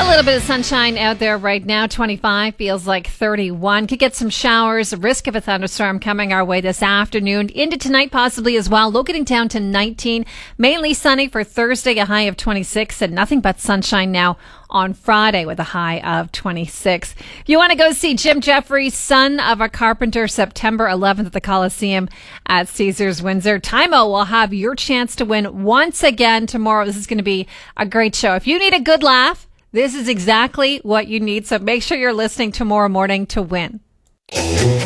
A little bit of sunshine out there right now. 25 feels like 31. Could get some showers. A risk of a thunderstorm coming our way this afternoon. Into tonight possibly as well. Low getting down to 19. Mainly sunny for Thursday, a high of 26. And nothing but sunshine now on Friday with a high of 26. If you want to go see Jim Jeffries, son of a carpenter, September 11th at the Coliseum at Caesars Windsor. Tymo will have your chance to win once again tomorrow. This is going to be a great show. If you need a good laugh, this is exactly what you need. So make sure you're listening tomorrow morning to win.